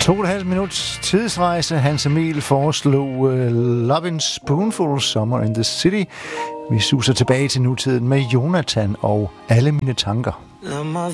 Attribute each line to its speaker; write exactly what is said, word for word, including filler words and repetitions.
Speaker 1: To og et halvt minuts tidsrejse. Hans Emil foreslog uh, Lovin' Spoonful, Summer in the City. Vi suser tilbage til nutiden med Jonathan og Alle mine tanker.
Speaker 2: Lad mig